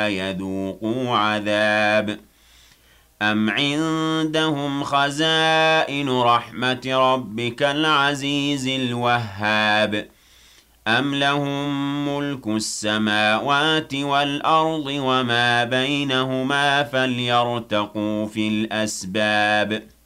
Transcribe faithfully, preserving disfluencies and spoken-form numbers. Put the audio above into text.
يذوقوا عذاب أم عندهم خزائن رحمة ربك العزيز الوهاب أم لهم ملك السماوات والأرض وما بينهما فليرتقوا في الأسباب